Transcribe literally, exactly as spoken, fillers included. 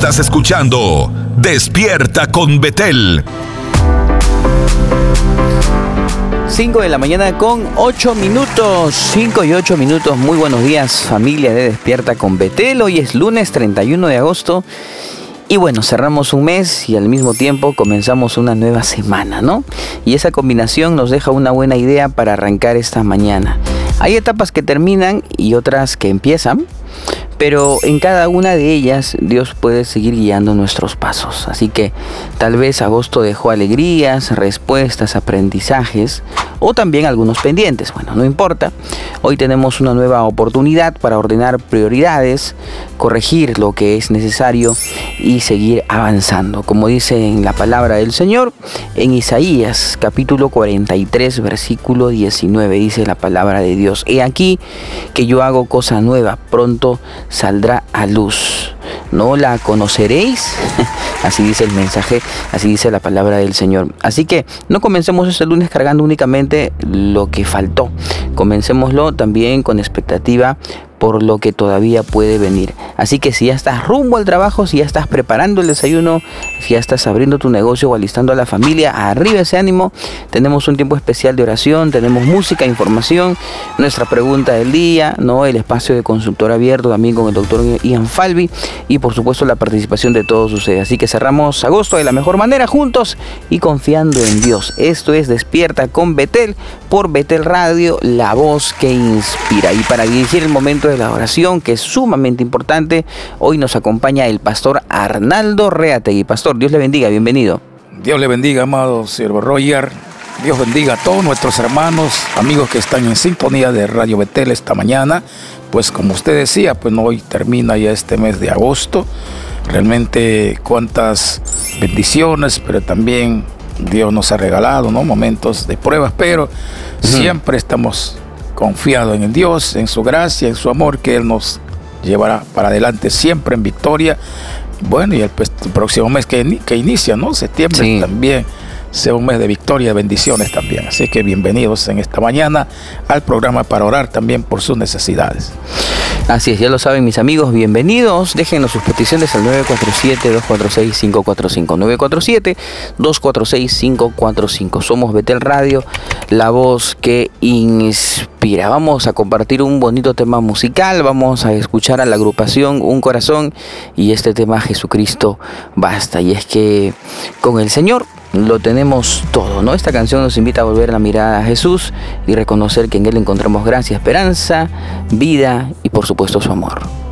Estás escuchando Despierta con Betel. cinco de la mañana con ocho minutos. cinco y ocho minutos. Muy buenos días, familia de Despierta con Betel. Hoy es lunes treinta y uno de agosto. Y bueno, cerramos un mes y al mismo tiempo comenzamos una nueva semana, ¿no? Y esa combinación nos deja una buena idea para arrancar esta mañana. Hay etapas que terminan y otras que empiezan, pero en cada una de ellas Dios puede seguir guiando nuestros pasos. Así que tal vez agosto dejó alegrías, respuestas, aprendizajes o también algunos pendientes. Bueno, no importa. Hoy tenemos una nueva oportunidad para ordenar prioridades, corregir lo que es necesario y seguir avanzando. Como dice en la palabra del Señor, en Isaías capítulo cuarenta y tres versículo diecinueve dice la palabra de Dios: He aquí que yo hago cosa nueva, pronto saldrá a luz. ¿No la conoceréis? Así dice el mensaje, así dice la palabra del Señor. Así que no comencemos este lunes cargando únicamente lo que faltó. Comencémoslo también con expectativa por lo que todavía puede venir. Así que si ya estás rumbo al trabajo, si ya estás preparando el desayuno, si ya estás abriendo tu negocio o alistando a la familia, arriba ese ánimo. Tenemos un tiempo especial de oración, tenemos música, información, nuestra pregunta del día, ¿no? El espacio de consultor abierto también con el doctor Ian Falvi y por supuesto la participación de todos ustedes. Así que cerramos agosto de la mejor manera, juntos y confiando en Dios. Esto es Despierta con Betel por Betel Radio, la voz que inspira. Y para dirigir el momento de la oración, que es sumamente importante, hoy nos acompaña el pastor Arnaldo Reategui. Pastor, Dios le bendiga, bienvenido. Dios le bendiga, amado siervo Roger. Dios bendiga a todos nuestros hermanos, amigos que están en sintonía de Radio Betel esta mañana. Pues como usted decía, pues hoy termina ya este mes de agosto. Realmente cuántas bendiciones, pero también Dios nos ha regalado, ¿no? Momentos de pruebas, pero uh-huh. siempre estamos confiado en Dios, en su gracia, en su amor, que Él nos llevará para adelante siempre en victoria. Bueno, y el, pues, el próximo mes que, que inicia, ¿no? Septiembre sí. también sea un mes de victoria, de bendiciones también. Así que bienvenidos en esta mañana al programa para orar también por sus necesidades. Así es, ya lo saben mis amigos, bienvenidos. Déjenos sus peticiones al nueve cuatro siete, dos cuatro seis, cinco cuatro cinco. nueve cuatro siete, dos cuatro seis, cinco cuatro cinco. Somos Betel Radio, la voz que inspira. Vamos a compartir un bonito tema musical, vamos a escuchar a la agrupación Un Corazón y este tema Jesucristo Basta. Y es que con el Señor lo tenemos todo, ¿no? Esta canción nos invita a volver la mirada a Jesús y reconocer que en Él encontramos gracia, esperanza, vida y por supuesto su amor.